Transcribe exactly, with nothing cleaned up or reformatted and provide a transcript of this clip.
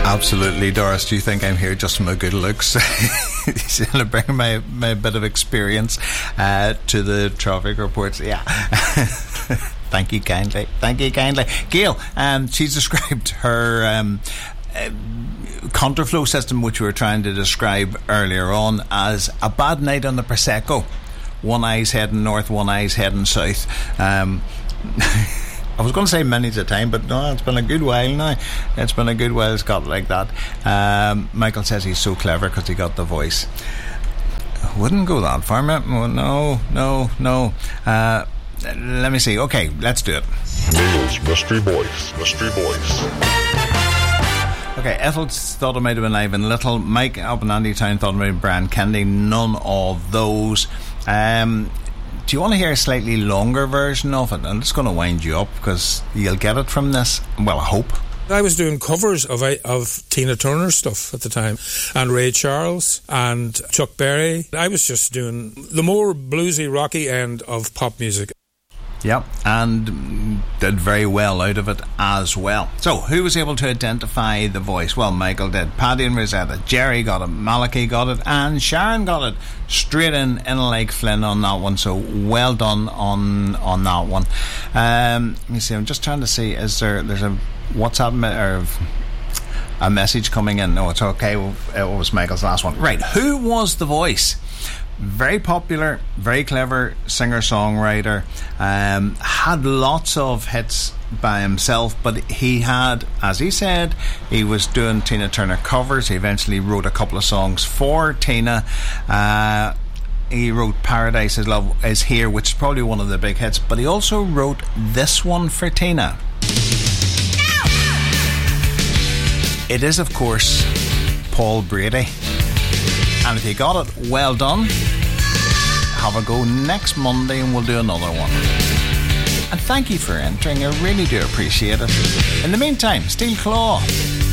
Absolutely, Doris. Do you think I'm here just for my good looks? He's going to bring my, my bit of experience uh, to the traffic reports. Yeah. Thank you kindly. Thank you kindly. Gail, um, she's described her um, uh, contraflow system, which we were trying to describe earlier on, as a bad night on the Prosecco. One eye's heading north, one eye's heading south. Um... I was going to say many's a time, but no, it's been a good while now. It's been a good while it's got like that. Um, Michael says he's so clever because he got the voice. Wouldn't go that far, mate. No, no, no. Uh, let me see. Okay, let's do it. Neil's Mystery Voice. Mystery Voice. Okay, Ethel thought it might have been Ivan Little. Mike up in Andy Town thought it might have been Brian Kennedy. None of those. Um... Do you want to hear a slightly longer version of it? I'm just going to wind you up because you'll get it from this. Well, I hope. I was doing covers of of Tina Turner stuff at the time, and Ray Charles and Chuck Berry. I was just doing the more bluesy, rocky end of pop music. Yep, and did very well out of it as well. So, who was able to identify the voice? Well, Michael did. Paddy and Rosetta. Jerry got it. Malachi got it. And Sharon got it. Straight in, in like Flynn on that one. So, well done on on that one. Um, let me see. I'm just trying to see. Is there... There's a WhatsApp me- or a message coming in. No, it's okay. It was Michael's last one. Right. Who was the voice? Very popular, very clever singer-songwriter, um, had lots of hits by himself, but he had, as he said, he was doing Tina Turner covers. He eventually wrote a couple of songs for Tina. Uh, he wrote Paradise Is Love Is Here, which is probably one of the big hits, but he also wrote this one for Tina. It is, of course, Paul Brady. And if you got it, well done. Have a go next Monday and we'll do another one. And thank you for entering. I really do appreciate it. In the meantime, Steel Claw.